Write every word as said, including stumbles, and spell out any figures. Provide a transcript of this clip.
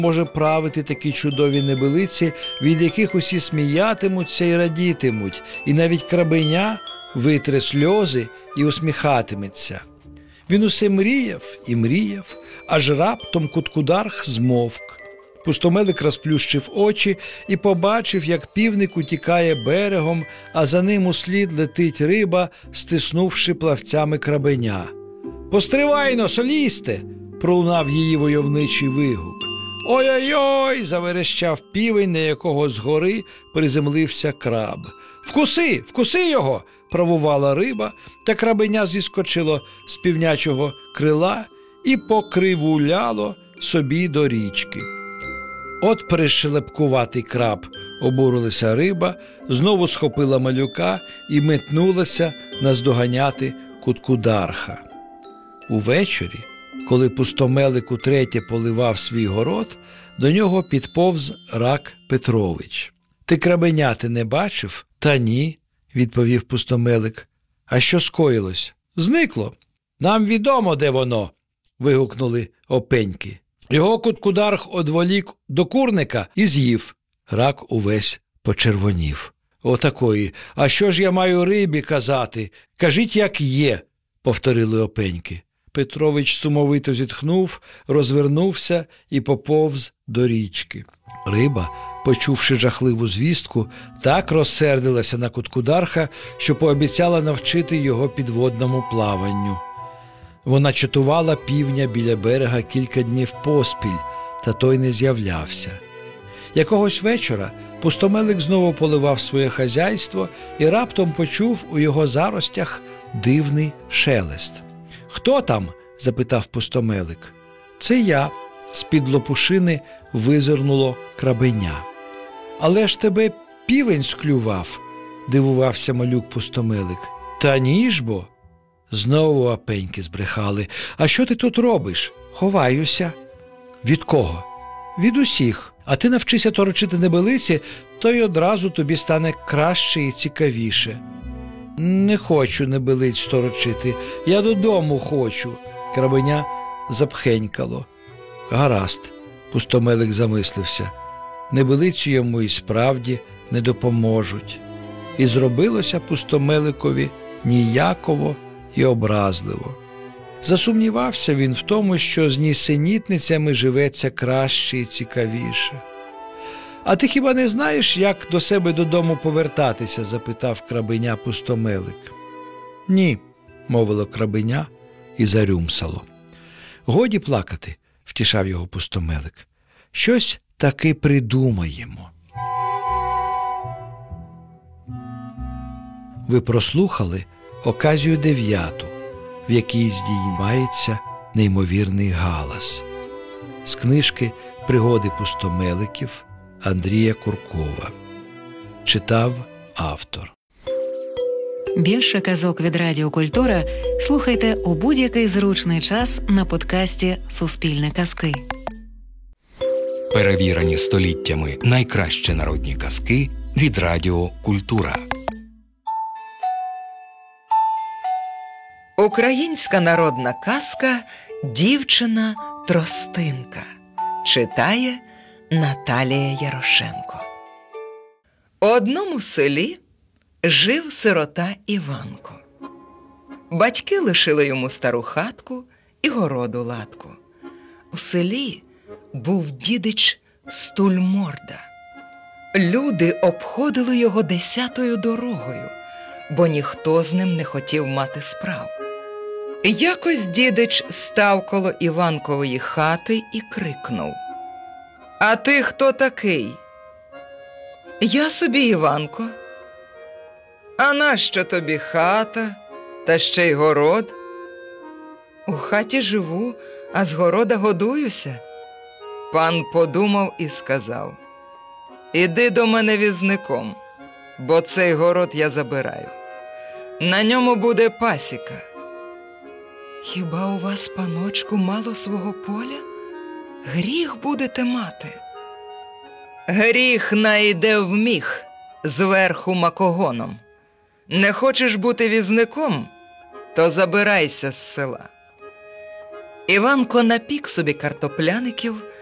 може правити такі чудові небилиці, від яких усі сміятимуться і радітимуть, і навіть крабеня витре сльози і усміхатиметься. Він усе мріяв і мріяв, аж раптом Куткударх змовк. Пустомелик розплющив очі і побачив, як півник утікає берегом, а за ним услід летить риба, стиснувши плавцями крабеня. «Постривайно, солісте!» – пролунав її войовничий вигук. «Ой-ой-ой!» – заверещав півень, на якого згори приземлився краб. «Вкуси! Вкуси його!» – правувала риба, та крабеня зіскочило з півнячого крила і покривуляло собі до річки. От пришелепкуватий краб, обурилася риба, знову схопила малюка і метнулася наздоганяти Куткударха. Увечері, коли Пустомелик утретє поливав свій город, до нього підповз Рак Петрович. «Ти крабеняти не бачив?» «Та ні», – відповів Пустомелик. «А що скоїлось?» «Зникло». «Нам відомо, де воно», – вигукнули опеньки. Його Куткударх одволік до курника і з'їв. Рак увесь почервонів. «Отакої. А що ж я маю рибі казати? Кажіть, як є», – повторили опеньки. Петрович сумовито зітхнув, розвернувся і поповз до річки. Риба, почувши жахливу звістку, так розсердилася на Куткударха, що пообіцяла навчити його підводному плаванню. Вона чатувала півня біля берега кілька днів поспіль, та той не з'являвся. Якогось вечора Пустомелик знову поливав своє хазяйство і раптом почув у його заростях дивний шелест. «Хто там?» – запитав Пустомелик. «Це я», – з-під лопушини визирнуло крабеня. «Але ж тебе півень склював», – дивувався малюк Пустомелик. «Та ні ж бо!» Знову опеньки збрехали. «А що ти тут робиш?» «Ховаюся». «Від кого?» «Від усіх. А ти навчися торочити небилиці, то й одразу тобі стане краще і цікавіше». «Не хочу небилиць торочити. Я додому хочу». Крабеня запхенькало. «Гаразд», – Пустомелик замислився. Небилиці йому і справді не допоможуть. І зробилося Пустомеликові ніяково і образливо. Засумнівався він в тому, що з нісенітницями живеться краще і цікавіше. «А ти хіба не знаєш, як до себе додому повертатися?» – запитав крабеня Пустомелик. «Ні», – мовило крабеня і зарюмсало. «Годі плакати», – втішав його Пустомелик. «Щось таки придумаємо». Ви прослухали оказію дев'яту, в якій здіймається неймовірний галас. З книжки «Пригоди пустомеликів» Андрія Куркова. Читав автор. Більше казок від Радіо Культура слухайте у будь-який зручний час на подкасті «Суспільне казки». Перевірені століттями найкращі народні казки від Радіо Культура. Українська народна казка «Дівчина-тростинка». Читає Наталія Ярошенко. У одному селі жив сирота Іванко. Батьки лишили йому стару хатку і городу латку. У селі був дідич Стульморда. Люди обходили його десятою дорогою, бо ніхто з ним не хотів мати справ. Якось дідич став коло Іванкової хати і крикнув: «А ти хто такий?» «Я собі Іванко». «А нащо тобі хата, та ще й город?» «У хаті живу, а з города годуюся». Пан подумав і сказав: «Іди до мене візником, бо цей город я забираю. На ньому буде пасіка». «Хіба у вас, паночку, мало свого поля? Гріх будете мати». «Гріх найде в міх, зверху макогоном. Не хочеш бути візником, то забирайся з села». Іванко напік собі картопляників,